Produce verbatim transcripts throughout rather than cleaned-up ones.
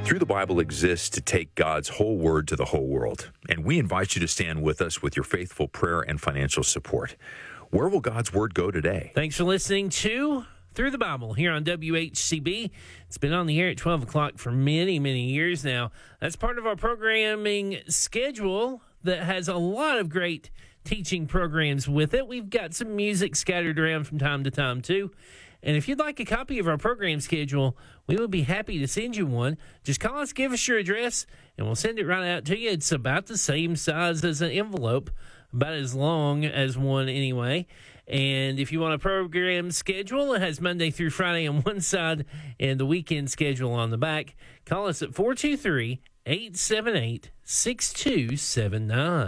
Through the Bible exists to take God's whole word to the whole world, and we invite you to stand with us with your faithful prayer and financial support. Where will God's word go today? Thanks for listening to Through the Bible here on W H C B. It's been on the air at twelve o'clock for many, many years now. That's part of our programming schedule that has a lot of great teaching programs with it. We've got some music scattered around from time to time, too. And if you'd like a copy of our program schedule, we would be happy to send you one. Just call us, give us your address, and we'll send it right out to you. It's about the same size as an envelope, about as long as one anyway. And if you want a program schedule, it has Monday through Friday on one side and the weekend schedule on the back. Call us at four two three, eight seven eight, six two seven nine.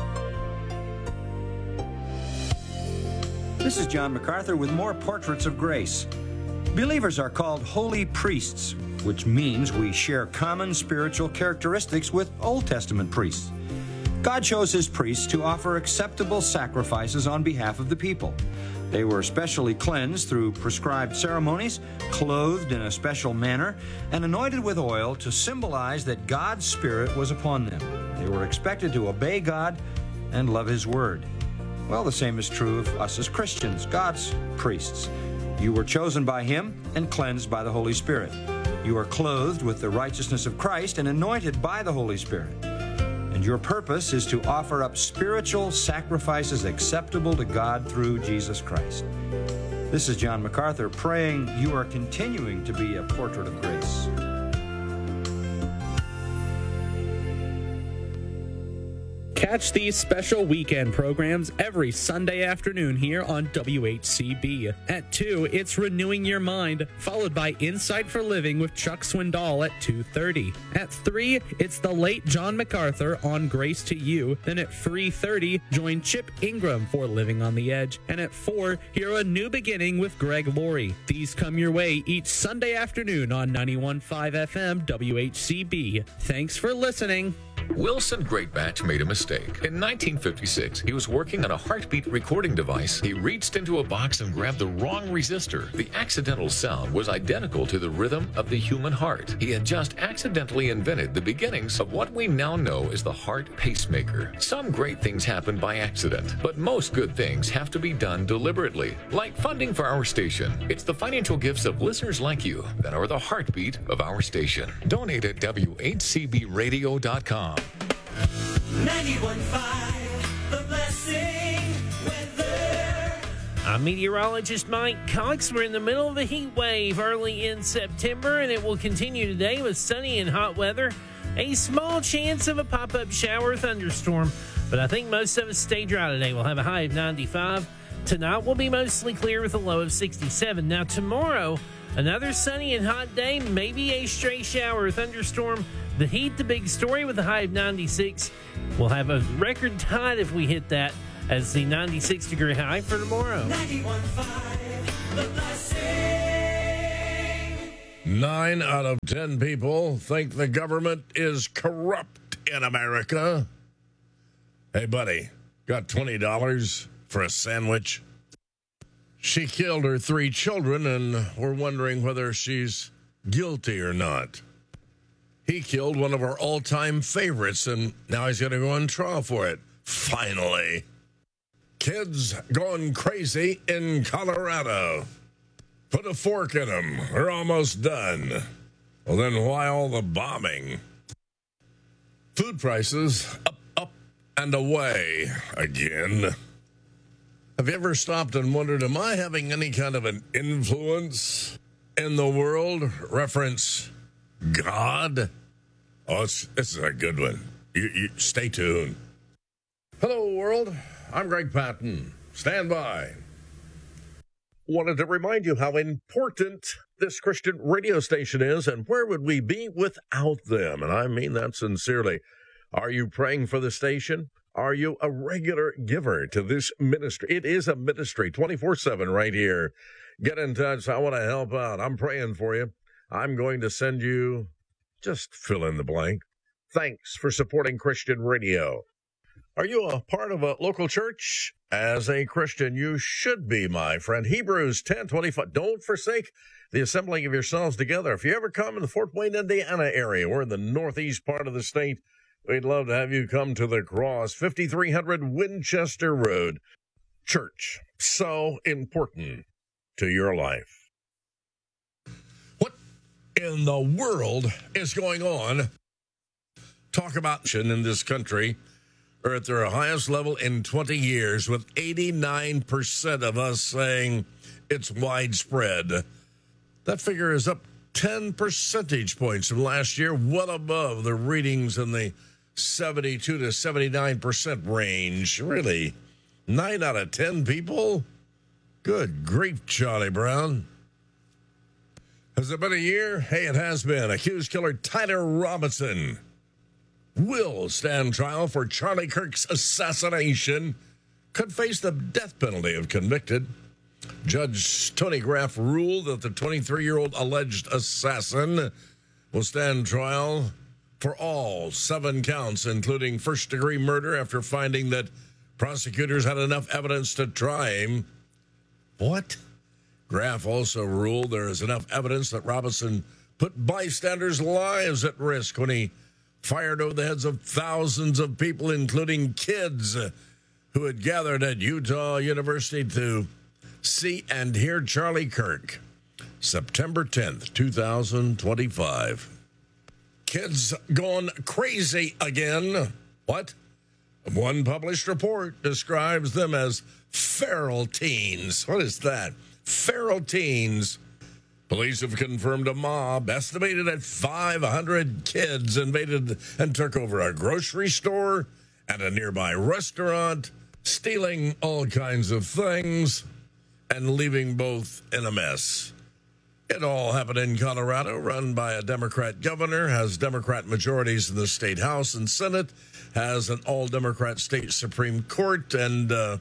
This is John MacArthur with more Portraits of Grace. Believers are called holy priests, which means we share common spiritual characteristics with Old Testament priests. God chose his priests to offer acceptable sacrifices on behalf of the people. They were specially cleansed through prescribed ceremonies, clothed in a special manner, and anointed with oil to symbolize that God's Spirit was upon them. They were expected to obey God and love his word. Well, the same is true of us as Christians, God's priests. You were chosen by him and cleansed by the Holy Spirit. You are clothed with the righteousness of Christ and anointed by the Holy Spirit. And your purpose is to offer up spiritual sacrifices acceptable to God through Jesus Christ. This is John MacArthur praying you are continuing to be a portrait of grace. Catch these special weekend programs every Sunday afternoon here on W H C B. At two, it's Renewing Your Mind, followed by Insight for Living with Chuck Swindoll at two thirty. At three, it's the late John MacArthur on Grace to You. Then at three thirty, join Chip Ingram for Living on the Edge. And at four, hear A New Beginning with Greg Laurie. These come your way each Sunday afternoon on ninety-one point five F M W H C B. Thanks for listening. Wilson Greatbatch made a mistake. In nineteen fifty-six, he was working on a heartbeat recording device. He reached into a box and grabbed the wrong resistor. The accidental sound was identical to the rhythm of the human heart. He had just accidentally invented the beginnings of what we now know as the heart pacemaker. Some great things happen by accident, but most good things have to be done deliberately, like funding for our station. It's the financial gifts of listeners like you that are the heartbeat of our station. Donate at W H C B radio dot com. ninety-one point five, The Blessing Weather. I'm meteorologist Mike Cox. We're in the middle of a heat wave early in September, and it will continue today with sunny and hot weather. A small chance of a pop-up shower or thunderstorm, but I think most of us stay dry today. We'll have a high of ninety-five. Tonight will be mostly clear with a low of sixty-seven. Now tomorrow, another sunny and hot day, maybe a stray shower or thunderstorm. The heat, the big story, with a high of ninety-six. We'll have a record tide if we hit that as the ninety-six degree high for tomorrow. ninety-one point five, The Blessing. Nine out of ten people think the government is corrupt in America. Hey, buddy, got twenty dollars for a sandwich? She killed her three children, and we're wondering whether she's guilty or not. He killed one of our all-time favorites, and now he's going to go on trial for it. Finally. Kids going crazy in Colorado. Put a fork in them. They're almost done. Well, then why all the bombing? Food prices up, up, and away again. Have you ever stopped and wondered, am I having any kind of an influence in the world? Reference God? Oh, it's, this is a good one. You, you, stay tuned. Hello, world. I'm Greg Patton. Stand by. Wanted to remind you how important this Christian radio station is, and where would we be without them? And I mean that sincerely. Are you praying for the station? Are you a regular giver to this ministry? It is a ministry, twenty-four seven right here. Get in touch. I want to help out. I'm praying for you. I'm going to send you, just fill in the blank. Thanks for supporting Christian radio. Are you a part of a local church? As a Christian, you should be, my friend. Hebrews ten twenty-five. Don't forsake the assembling of yourselves together. If you ever come in the Fort Wayne, Indiana area, we're in the northeast part of the state, we'd love to have you come to the cross, fifty-three hundred Winchester Road. Church, so important to your life. What in the world is going on? Talk about in this country are at their highest level in twenty years, with eighty-nine percent of us saying it's widespread. That figure is up ten percentage points from last year, well above the readings in the seventy-two to seventy-nine percent range. Really? Nine out of ten people? Good grief, Charlie Brown. Has it been a year? Hey, it has been. Accused killer Tyler Robinson will stand trial for Charlie Kirk's assassination, could face the death penalty if convicted. Judge Tony Graff ruled that the twenty-three-year-old alleged assassin will stand trial for all seven counts, including first-degree murder, after finding that prosecutors had enough evidence to try him. What? Graff also ruled there is enough evidence that Robinson put bystanders' lives at risk when he fired over the heads of thousands of people, including kids who had gathered at Utah University to see and hear Charlie Kirk. September tenth, twenty twenty-five. Kids gone crazy again. What? One published report describes them as feral teens. What is that? Feral teens. Police have confirmed a mob estimated at five hundred kids invaded and took over a grocery store and a nearby restaurant, stealing all kinds of things and leaving both in a mess. It all happened in Colorado, run by a Democrat governor, has Democrat majorities in the state House and Senate, has an all-Democrat state Supreme Court, and uh,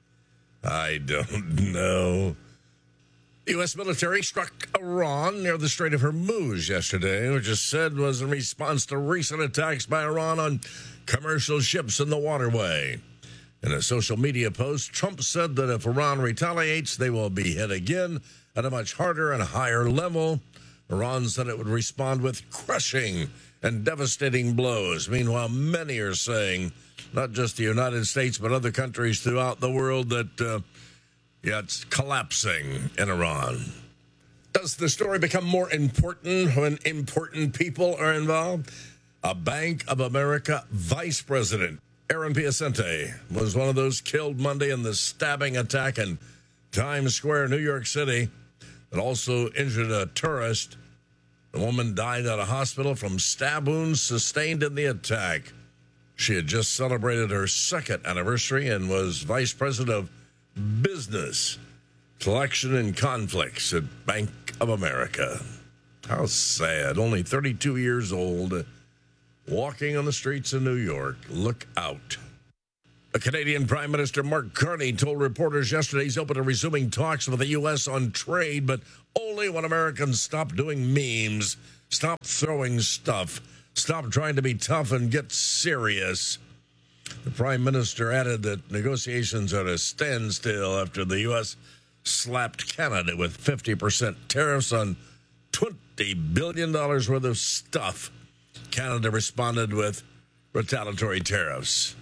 I don't know. The U S military struck Iran near the Strait of Hormuz yesterday, which is said was in response to recent attacks by Iran on commercial ships in the waterway. In a social media post, Trump said that if Iran retaliates, they will be hit again at a much harder and higher level. Iran said it would respond with crushing and devastating blows. Meanwhile, many are saying, not just the United States, but other countries throughout the world, that uh, yeah, it's collapsing in Iran. Does the story become more important when important people are involved? A Bank of America vice president, Aaron Piacente, was one of those killed Monday in the stabbing attack in Times Square, New York City, that also injured a tourist. The woman died at a hospital from stab wounds sustained in the attack. She had just celebrated her second anniversary and was vice president of business, collection, and conflicts at Bank of America. How sad. Only thirty-two years old, walking on the streets of New York. Look out. The Canadian Prime Minister Mark Carney told reporters yesterday he's open to resuming talks with the U S on trade, but only when Americans stop doing memes, stop throwing stuff, stop trying to be tough and get serious. The Prime Minister added that negotiations are at a standstill after the U S slapped Canada with fifty percent tariffs on twenty billion dollars worth of stuff. Canada responded with retaliatory tariffs.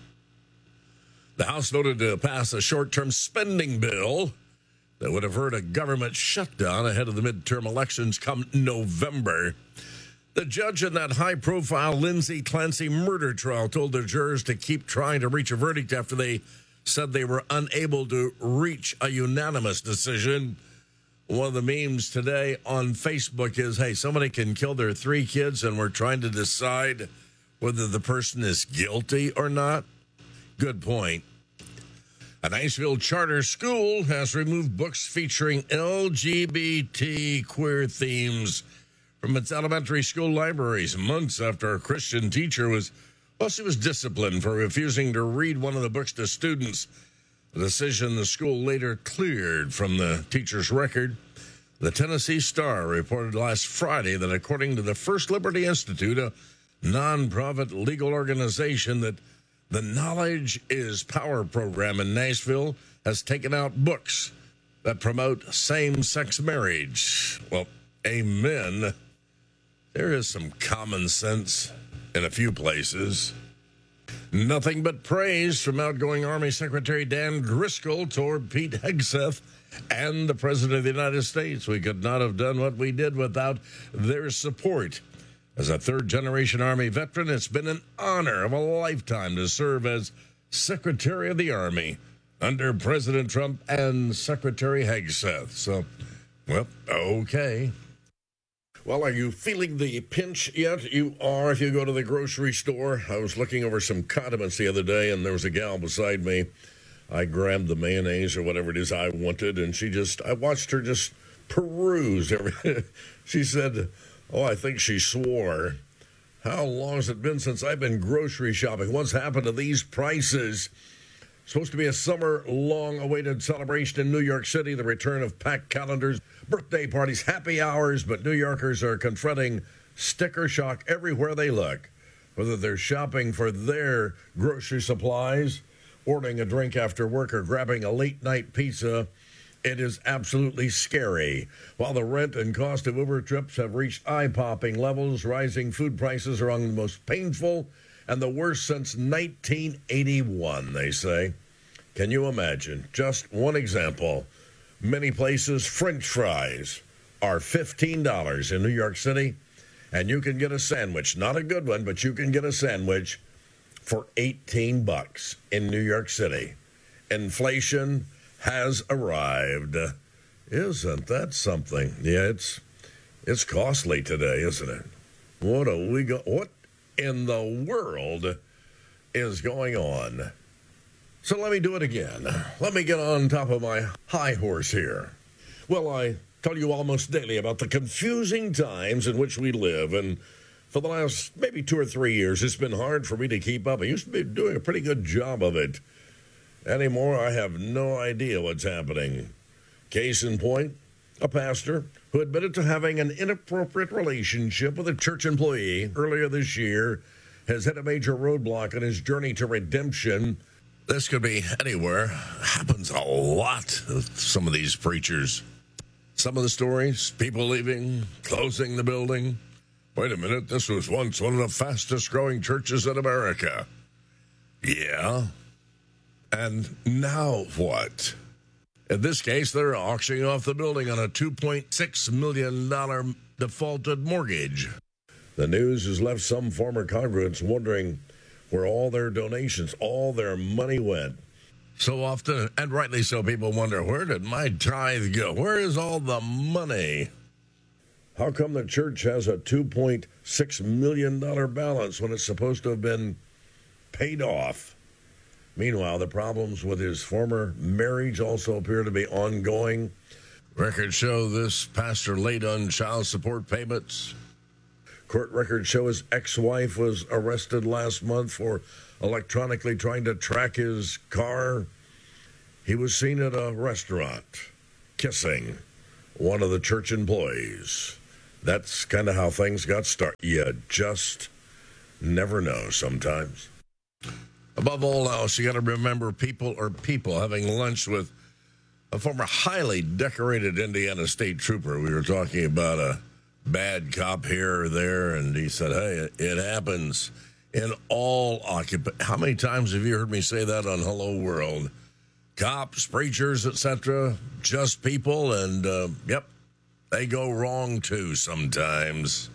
The House voted to pass a short-term spending bill that would avert a government shutdown ahead of the midterm elections come November. The judge in that high-profile Lindsay Clancy murder trial told the jurors to keep trying to reach a verdict after they said they were unable to reach a unanimous decision. One of the memes today on Facebook is, hey, somebody can kill their three kids and we're trying to decide whether the person is guilty or not. Good point. A Niceville charter school has removed books featuring L G B T queer themes from its elementary school libraries months after a Christian teacher was, well, she was disciplined for refusing to read one of the books to students. The decision the school later cleared from the teacher's record. The Tennessee Star reported last Friday that according to the First Liberty Institute, a nonprofit legal organization, that the Knowledge is Power program in Niceville has taken out books that promote same-sex marriage. Well, Amen. There is some common sense in a few places. Nothing but praise from outgoing Army Secretary Dan Driscoll toward Pete Hegseth and the President of the United States. We could not have done what we did without their support. As a third-generation Army veteran, it's been an honor of a lifetime to serve as Secretary of the Army under President Trump and Secretary Hegseth. So, well, okay. Well, are you feeling the pinch yet? You are if you go to the grocery store. I was looking over some condiments the other day, and there was a gal beside me. I grabbed the mayonnaise or whatever it is I wanted, and she just, I watched her just peruse everything. She said, oh, I think she swore. How long has it been since I've been grocery shopping? What's happened to these prices? Supposed to be a summer-long awaited celebration in New York City, the return of packed calendars, birthday parties, happy hours, but New Yorkers are confronting sticker shock everywhere they look. Whether they're shopping for their grocery supplies, ordering a drink after work, or grabbing a late-night pizza, it is absolutely scary. While the rent and cost of Uber trips have reached eye-popping levels, rising food prices are among the most painful and the worst since nineteen eighty-one, they say. Can you imagine? Just one example. Many places, French fries are fifteen dollars in New York City, and you can get a sandwich. Not a good one, but you can get a sandwich for eighteen bucks in New York City. Inflation has arrived. Isn't that something? Yeah, it's it's costly today, isn't it? What are we go? What in the world is going on? So let me do it again. Let me get on top of my high horse here. Well, I tell you almost daily about the confusing times in which we live, and for the last maybe two or three years, it's been hard for me to keep up. I used to be doing a pretty good job of it. Anymore, I have no idea what's happening. Case in point, a pastor who admitted to having an inappropriate relationship with a church employee earlier this year has hit a major roadblock on his journey to redemption. This could be anywhere. Happens a lot with some of these preachers. Some of the stories, people leaving, closing the building. Wait a minute, this was once one of the fastest growing churches in America. Yeah. And now what? In this case, they're auctioning off the building on a two point six million dollars defaulted mortgage. The news has left some former congregants wondering where all their donations, all their money went. So often, and rightly so, people wonder, where did my tithe go? Where is all the money? How come the church has a two point six million dollars balance when it's supposed to have been paid off? Meanwhile, the problems with his former marriage also appear to be ongoing. Records show this pastor late on child support payments. Court records show his ex-wife was arrested last month for electronically trying to track his car. He was seen at a restaurant kissing one of the church employees. That's kind of how things got started. You just never know sometimes. Above all else, you got to remember people are people. Having lunch with a former highly decorated Indiana State Trooper. We were talking about a bad cop here or there, and he said, hey, it happens in all occupations. How many times have you heard me say that on Hello World? Cops, preachers, et cetera, just people, and, uh, yep, they go wrong, too, sometimes.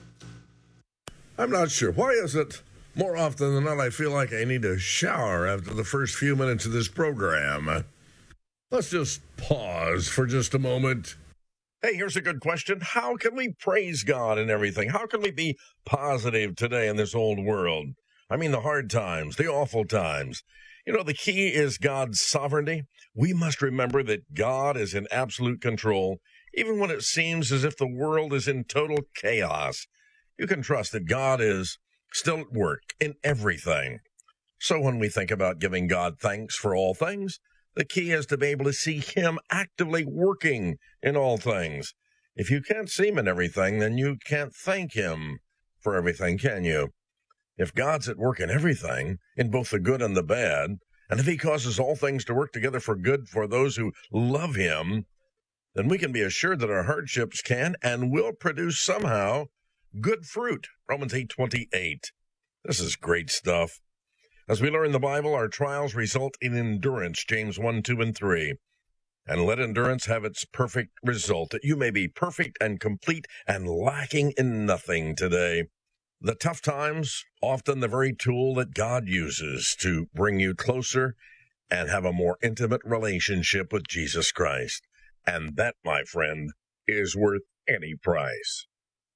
I'm not sure. Why is it more often than not I feel like I need a shower after the first few minutes of this program? Let's just pause for just a moment. Hey, here's a good question. How can we praise God in everything? How can we be positive today in this old world? I mean, the hard times, the awful times. You know, the key is God's sovereignty. We must remember that God is in absolute control, even when it seems as if the world is in total chaos. You can trust that God is still at work in everything. So when we think about giving God thanks for all things, the key is to be able to see Him actively working in all things. If you can't see Him in everything, then you can't thank Him for everything, can you? If God's at work in everything, in both the good and the bad, and if He causes all things to work together for good for those who love Him, then we can be assured that our hardships can and will produce somehow good fruit. Romans eight twenty-eight. This is great stuff. As we learn the Bible, our trials result in endurance, James one, two, and three. And let endurance have its perfect result, that you may be perfect and complete and lacking in nothing today. The tough times, often the very tool that God uses to bring you closer and have a more intimate relationship with Jesus Christ. And that, my friend, is worth any price.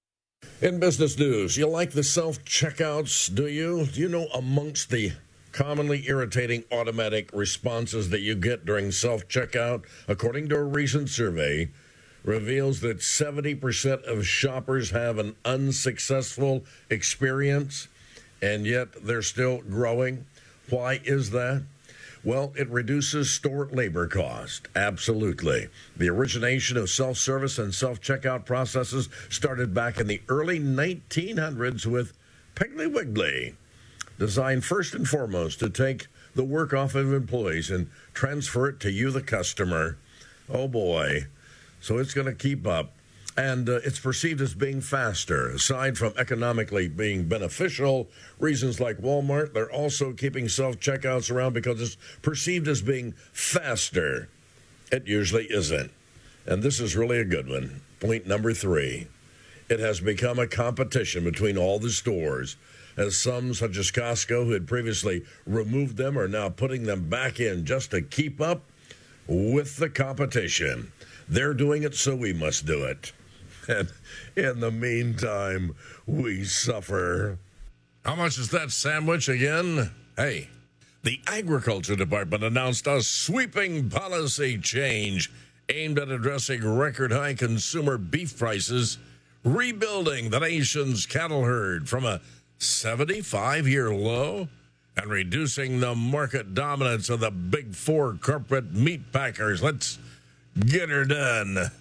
In business news, you like the self-checkouts, do you? Do you know amongst the commonly irritating automatic responses that you get during self-checkout, according to a recent survey, reveals that seventy percent of shoppers have an unsuccessful experience, and yet they're still growing? Why is that? Well, it reduces store labor cost. Absolutely. The origination of self-service and self-checkout processes started back in the early nineteen hundreds with Piggly Wiggly, designed first and foremost to take the work off of employees and transfer it to you, the customer. Oh, boy. So it's going to keep up. And uh, it's perceived as being faster. Aside from economically being beneficial, reasons like Walmart, they're also keeping self-checkouts around because it's perceived as being faster. It usually isn't. And this is really a good one. Point number three. It has become a competition between all the stores, as some, such as Costco, who had previously removed them, are now putting them back in just to keep up with the competition. They're doing it, so we must do it. And in the meantime, we suffer. How much is that sandwich again? Hey, the Agriculture Department announced a sweeping policy change aimed at addressing record-high consumer beef prices, rebuilding the nation's cattle herd from a seventy-five-year low, and reducing the market dominance of the big four corporate meat packers. Let's get her done.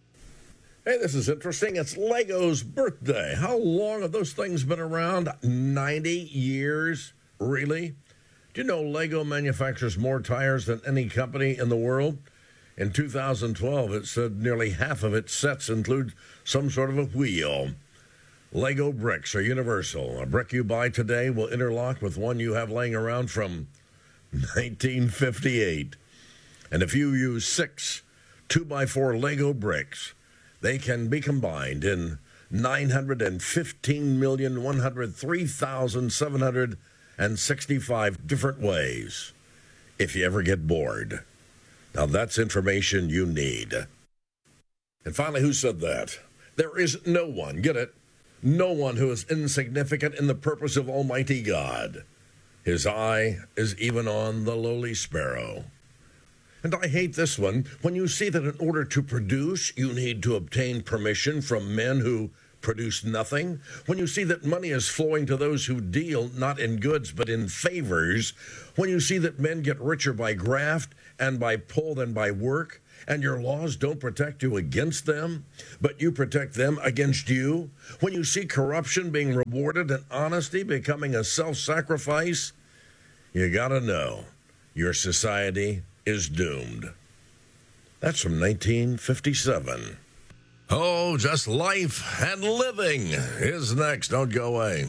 Hey, this is interesting. It's Lego's birthday. How long have those things been around? ninety years? Really? Do you know Lego manufactures more tires than any company in the world? In two thousand twelve, it said nearly half of its sets include some sort of a wheel. Lego bricks are universal. A brick you buy today will interlock with one you have laying around from nineteen fifty-eight. And if you use six two by four Lego bricks, they can be combined in nine hundred fifteen million, one hundred three thousand, seven hundred sixty-five different ways if you ever get bored. Now, that's information you need. And finally, who said that? There is no one, get it, no one who is insignificant in the purpose of Almighty God. His eye is even on the lowly sparrow. And I hate this one. When you see that in order to produce, you need to obtain permission from men who produce nothing. When you see that money is flowing to those who deal not in goods but in favors. When you see that men get richer by graft and by pull than by work, and your laws don't protect you against them, but you protect them against you. When you see corruption being rewarded and honesty becoming a self-sacrifice, you gotta know your society is doomed. That's from nineteen fifty-seven. Oh, just life and living is next. Don't go away.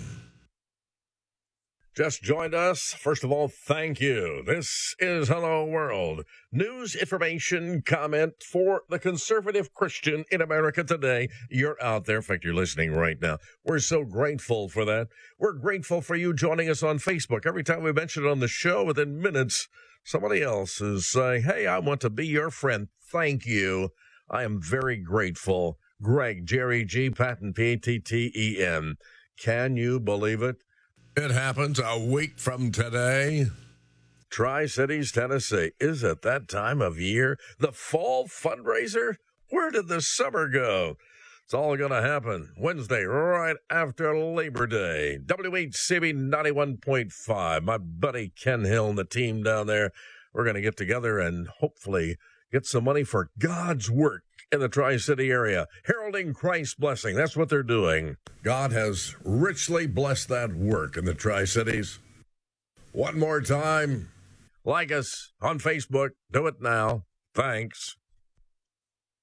Just joined us. First of all, thank you. This is Hello World. News, information, comment for the conservative Christian in America today. You're out there. In fact, you're listening right now. We're so grateful for that. We're grateful for you joining us on Facebook. Every time we mention it on the show, within minutes, somebody else is saying, hey, I want to be your friend. Thank you. I am very grateful. Greg, Jerry G, Patton, P A T T E N. Can you believe it? It happens a week from today. Tri-Cities, Tennessee. Is it that time of year? The fall fundraiser? Where did the summer go? It's all going to happen Wednesday, right after Labor Day. W H C B ninety-one point five. My buddy Ken Hill and the team down there, we're going to get together and hopefully get some money for God's work in the Tri-City area. Heralding Christ's blessing. That's what they're doing. God has richly blessed that work in the Tri-Cities. One more time. Like us on Facebook. Do it now. Thanks.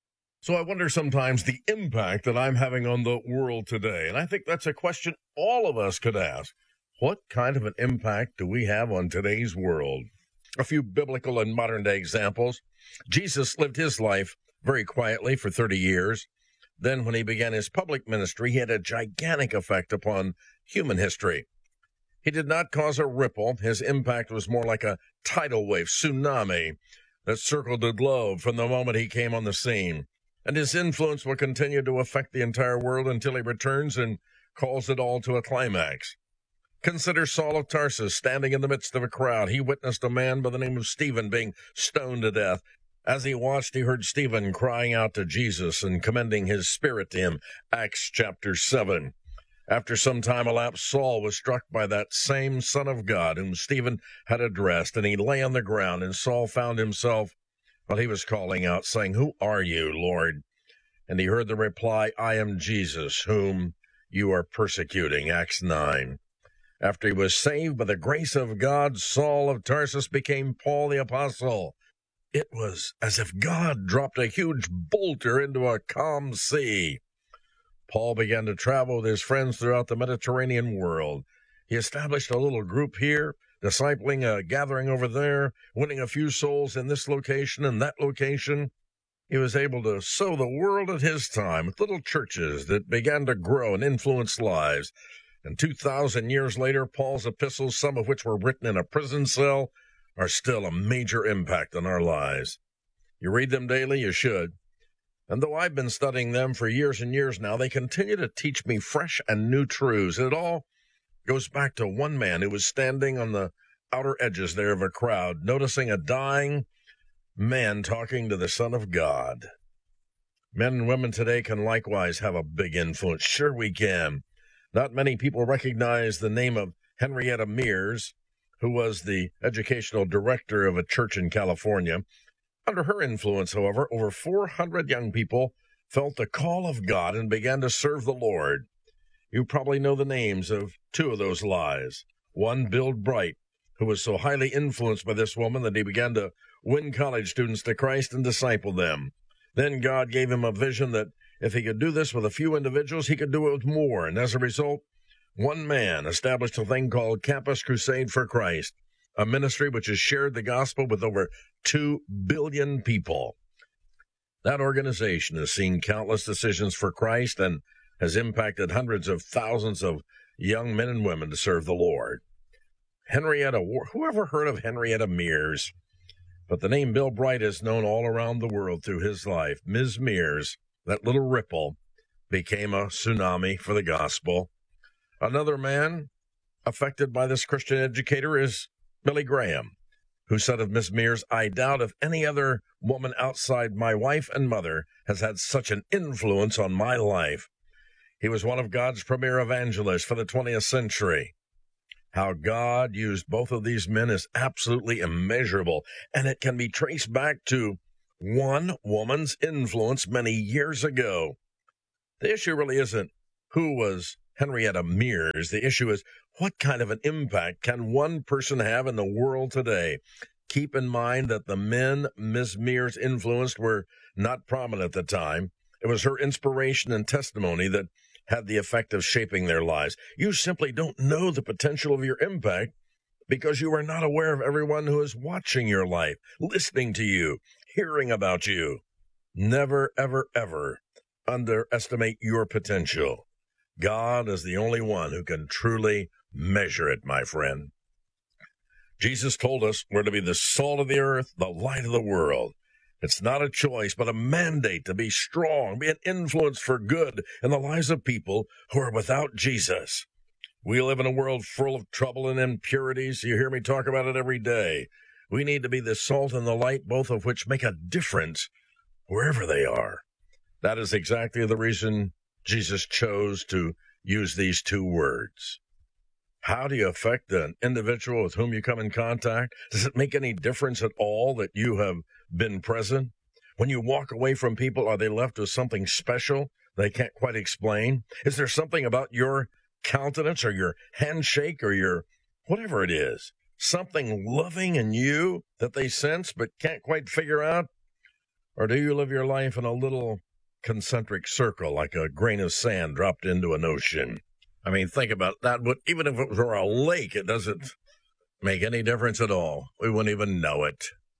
So I wonder sometimes the impact that I'm having on the world today. And I think that's a question all of us could ask. What kind of an impact do we have on today's world? A few biblical and modern day examples. Jesus lived his life very quietly for thirty years. Then when he began his public ministry, he had a gigantic effect upon human history. He did not cause a ripple. His impact was more like a tidal wave, tsunami, that circled the globe from the moment he came on the scene. And his influence will continue to affect the entire world until he returns and calls it all to a climax. Consider Saul of Tarsus standing in the midst of a crowd. He witnessed a man by the name of Stephen being stoned to death. As he watched, he heard Stephen crying out to Jesus and commending his spirit to him. Acts chapter seven. After some time elapsed, Saul was struck by that same Son of God whom Stephen had addressed, and he lay on the ground, and Saul found himself, while he was calling out, saying, "Who are you, Lord?" And he heard the reply, "I am Jesus, whom you are persecuting." Acts nine. After he was saved by the grace of God, Saul of Tarsus became Paul the Apostle. It was as if God dropped a huge boulder into a calm sea. Paul began to travel with his friends throughout the Mediterranean world. He established a little group here, discipling a gathering over there, winning a few souls in this location and that location. He was able to sow the world at his time with little churches that began to grow and influence lives. And two thousand years later, Paul's epistles, some of which were written in a prison cell, are still a major impact on our lives. You read them daily, you should. And though I've been studying them for years and years now, they continue to teach me fresh and new truths. It all goes back to one man who was standing on the outer edges there of a crowd, noticing a dying man talking to the Son of God. Men and women today can likewise have a big influence. Sure we can. Not many people recognize the name of Henrietta Mears, who was the educational director of a church in California. Under her influence, however, over four hundred young people felt the call of God and began to serve the Lord. You probably know the names of two of those lives. One, Bill Bright, who was so highly influenced by this woman that he began to win college students to Christ and disciple them. Then God gave him a vision that if he could do this with a few individuals, he could do it with more. And as a result, one man established a thing called Campus Crusade for Christ, a ministry which has shared the gospel with over two billion people. That organization has seen countless decisions for Christ and has impacted hundreds of thousands of young men and women to serve the Lord. Henrietta, whoever heard of Henrietta Mears? But the name Bill Bright is known all around the world through his life. Miz Mears, that little ripple, became a tsunami for the gospel. Another man affected by this Christian educator is Billy Graham, who said of Miss Mears, "I doubt if any other woman outside my wife and mother has had such an influence on my life." He was one of God's premier evangelists for the twentieth century. How God used both of these men is absolutely immeasurable, and it can be traced back to one woman's influence many years ago. The issue really isn't who was Henrietta Mears. The issue is, what kind of an impact can one person have in the world today? Keep in mind that the men Miz Mears influenced were not prominent at the time. It was her inspiration and testimony that had the effect of shaping their lives. You simply don't know the potential of your impact because you are not aware of everyone who is watching your life, listening to you, hearing about you. Never, ever, ever underestimate your potential. God is the only one who can truly measure it, my friend. Jesus told us we're to be the salt of the earth, the light of the world. It's not a choice, but a mandate to be strong, be an influence for good in the lives of people who are without Jesus. We live in a world full of trouble and impurities. You hear me talk about it every day. We need to be the salt and the light, both of which make a difference wherever they are. That is exactly the reason Jesus chose to use these two words. How do you affect an individual with whom you come in contact? Does it make any difference at all that you have been present? When you walk away from people, are they left with something special they can't quite explain? Is there something about your countenance or your handshake or your whatever it is, something loving in you that they sense but can't quite figure out? Or do you live your life in a little concentric circle, like a grain of sand dropped into an ocean. I mean, think about that. But even if it were a lake, it doesn't make any difference at all. We wouldn't even know it.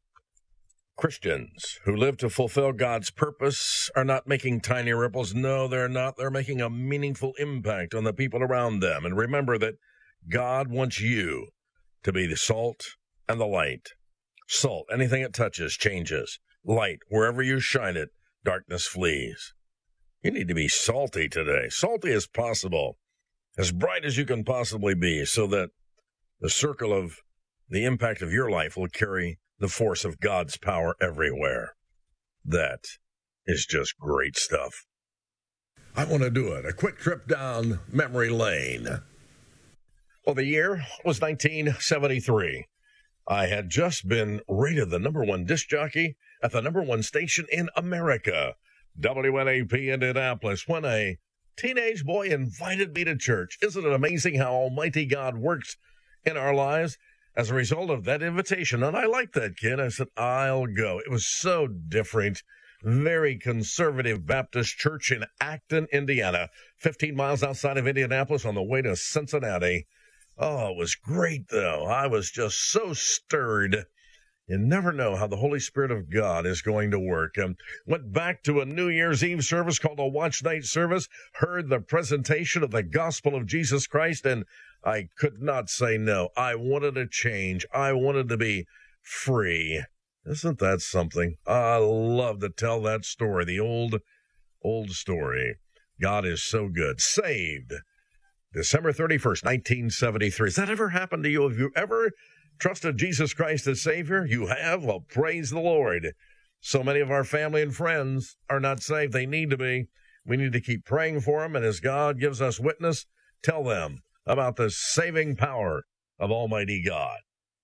Christians who live to fulfill God's purpose are not making tiny ripples. No, they're not. They're making a meaningful impact on the people around them. And remember that God wants you to be the salt and the light. Salt, anything it touches changes. Light, wherever you shine it, darkness flees. You need to be salty today. Salty as possible. As bright as you can possibly be, so that the circle of the impact of your life will carry the force of God's power everywhere. That is just great stuff. I want to do it. A quick trip down memory lane. Well, the year was nineteen seventy-three. I had just been rated the number one disc jockey at the number one station in America, W N A P Indianapolis, when a teenage boy invited me to church. Isn't it amazing how Almighty God works in our lives? As a result of that invitation, and I liked that kid, I said, I'll go. It was so different. Very conservative Baptist church in Acton, Indiana, fifteen miles outside of Indianapolis on the way to Cincinnati. Oh, it was great, though. I was just so stirred. You never know how the Holy Spirit of God is going to work. Um, went back to a New Year's Eve service called a Watch Night service, heard the presentation of the gospel of Jesus Christ, and I could not say no. I wanted a change. I wanted to be free. Isn't that something? I love to tell that story, the old, old story. God is so good. Saved. December thirty-first, nineteen seventy-three. Has that ever happened to you? Have you ever trusted Jesus Christ as Savior? You have? Well, praise the Lord. So many of our family and friends are not saved. They need to be. We need to keep praying for them, and as God gives us witness, tell them about the saving power of Almighty God.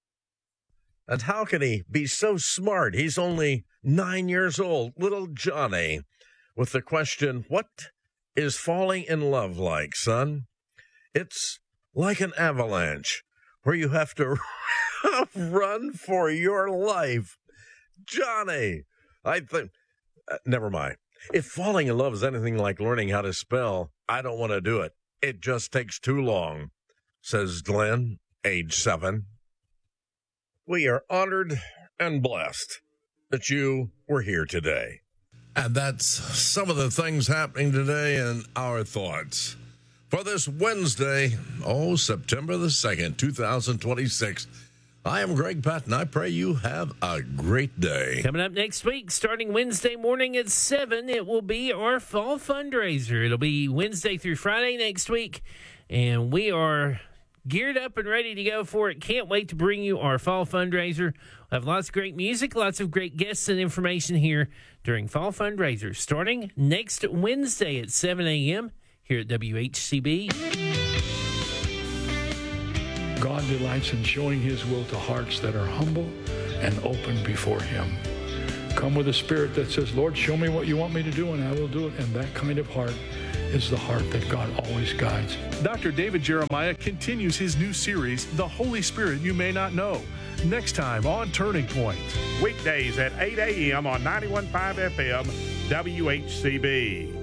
And how can he be so smart? He's only nine years old, little Johnny, with the question, what is falling in love like, son? It's like an avalanche where you have to run for your life. Johnny, I think, uh, never mind. If falling in love is anything like learning how to spell, I don't want to do it. It just takes too long, says Glenn, age seven. We are honored and blessed that you were here today. And that's some of the things happening today in our thoughts. For this Wednesday, oh, September the second, two thousand twenty-six, I am Greg Patton. I pray you have a great day. Coming up next week, starting Wednesday morning at seven, it will be our fall fundraiser. It'll be Wednesday through Friday next week, and we are geared up and ready to go for it. Can't wait to bring you our fall fundraiser. We'll have lots of great music, lots of great guests and information here during fall fundraiser, starting next Wednesday at seven a.m. here at W H C B. God delights in showing his will to hearts that are humble and open before him. Come with a spirit that says, Lord, show me what you want me to do, and I will do it. And that kind of heart is the heart that God always guides. Doctor David Jeremiah continues his new series, The Holy Spirit You May Not Know, next time on Turning Point. Weekdays at eight a.m. on ninety-one point five F M, W H C B.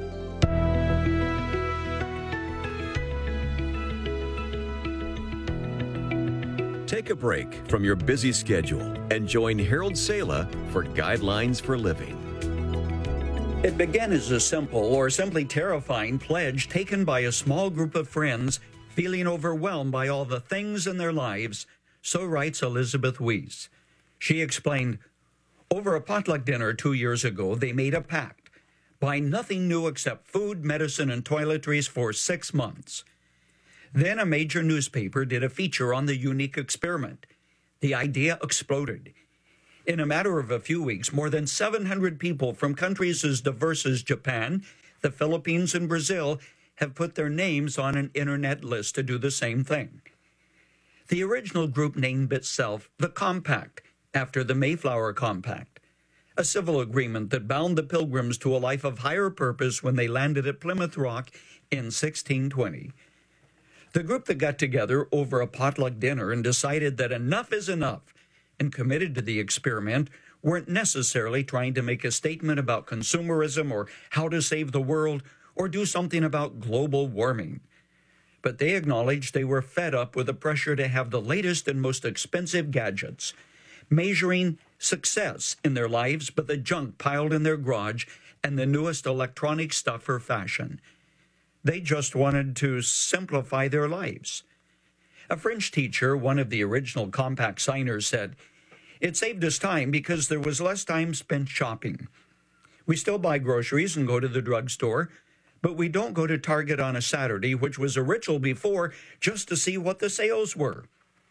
Take a break from your busy schedule and join Harold Sala for Guidelines for Living. It began as a simple or simply terrifying pledge taken by a small group of friends feeling overwhelmed by all the things in their lives, so writes Elizabeth Weiss. She explained, over a potluck dinner two years ago, they made a pact. Buy nothing new except food, medicine, and toiletries for six months. Then a major newspaper did a feature on the unique experiment. The idea exploded. In a matter of a few weeks, more than seven hundred people from countries as diverse as Japan, the Philippines, and Brazil have put their names on an internet list to do the same thing. The original group named itself the Compact, after the Mayflower Compact, a civil agreement that bound the Pilgrims to a life of higher purpose when they landed at Plymouth Rock in sixteen twenty. The group that got together over a potluck dinner and decided that enough is enough and committed to the experiment weren't necessarily trying to make a statement about consumerism or how to save the world or do something about global warming. But they acknowledged they were fed up with the pressure to have the latest and most expensive gadgets, measuring success in their lives by the junk piled in their garage and the newest electronic stuff for fashion. They just wanted to simplify their lives. A French teacher, one of the original compact signers, said, "It saved us time because there was less time spent shopping. We still buy groceries and go to the drugstore, but we don't go to Target on a Saturday, which was a ritual before, just to see what the sales were."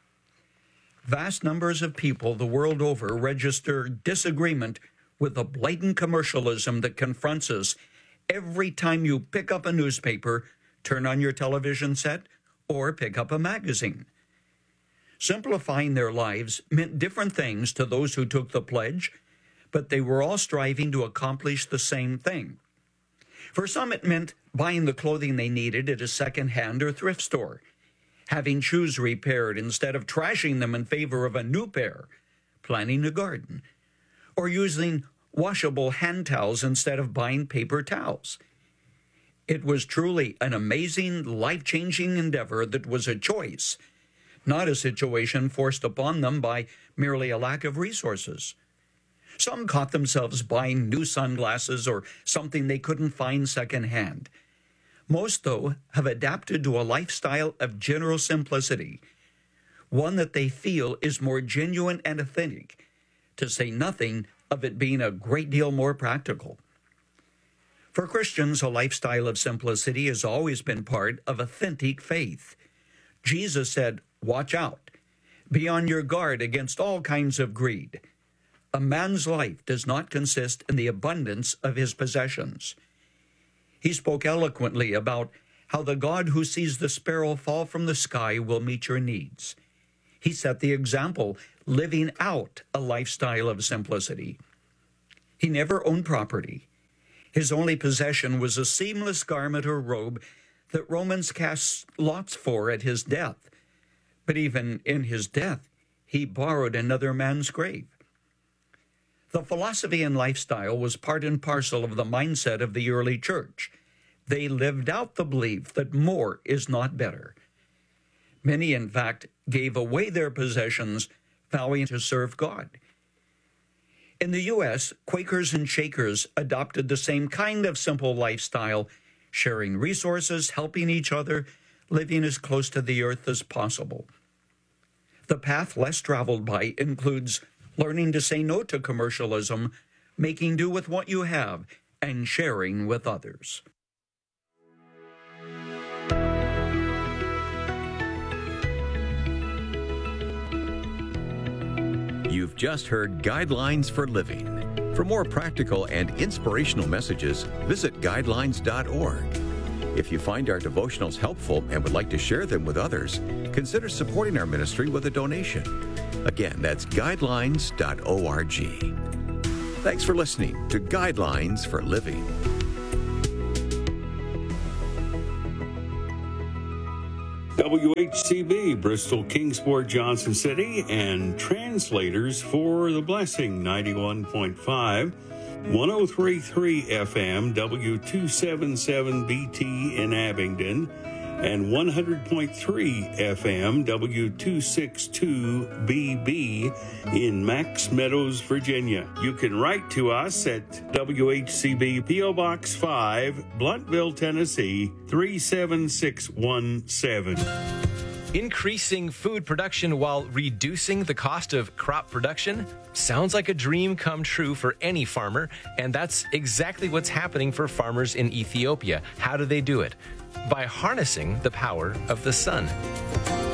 Vast numbers of people the world over register disagreement with the blatant commercialism that confronts us every time you pick up a newspaper, turn on your television set, or pick up a magazine. Simplifying their lives meant different things to those who took the pledge, but they were all striving to accomplish the same thing. For some, it meant buying the clothing they needed at a second-hand or thrift store, having shoes repaired instead of trashing them in favor of a new pair, planting a garden, or using washable hand towels instead of buying paper towels. It was truly an amazing, life-changing endeavor that was a choice, not a situation forced upon them by merely a lack of resources. Some caught themselves buying new sunglasses or something they couldn't find secondhand. Most, though, have adapted to a lifestyle of general simplicity, one that they feel is more genuine and authentic, to say nothing of it being a great deal more practical. For Christians, a lifestyle of simplicity has always been part of authentic faith. Jesus said, "Watch out. Be on your guard against all kinds of greed. A man's life does not consist in the abundance of his possessions." He spoke eloquently about how the God who sees the sparrow fall from the sky will meet your needs. He set the example, living out a lifestyle of simplicity. He never owned property. His only possession was a seamless garment or robe that Romans cast lots for at his death. But even in his death, he borrowed another man's grave. The philosophy and lifestyle was part and parcel of the mindset of the early church. They lived out the belief that more is not better. Many, in fact, gave away their possessions, vowing to serve God. In the U S, Quakers and Shakers adopted the same kind of simple lifestyle, sharing resources, helping each other, living as close to the earth as possible. The path less traveled by includes learning to say no to commercialism, making do with what you have, and sharing with others. You've just heard Guidelines for Living. For more practical and inspirational messages, visit guidelines dot org. If you find our devotionals helpful and would like to share them with others, consider supporting our ministry with a donation. Again, that's guidelines dot org. Thanks for listening to Guidelines for Living. W H C B, Bristol, Kingsport, Johnson City, and translators for The Blessing, ninety-one point five, one oh three point three F M, W two seventy-seven B T in Abingdon, and one hundred point three F M, W two sixty-two B B in Max Meadows, Virginia. You can write to us at W H C B, P O Box five, Blunteville, Tennessee, three seven six one seven. Increasing food production while reducing the cost of crop production sounds like a dream come true for any farmer, and that's exactly what's happening for farmers in Ethiopia. How do they do it? By harnessing the power of the sun.